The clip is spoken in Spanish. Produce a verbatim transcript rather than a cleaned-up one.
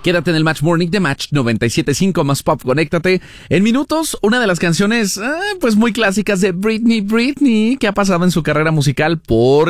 Quédate en el Match Morning de Match noventa y siete punto cinco más Pop. Conéctate. En minutos, una de las canciones, eh, pues muy clásicas de Britney Britney, que ha pasado en su carrera musical por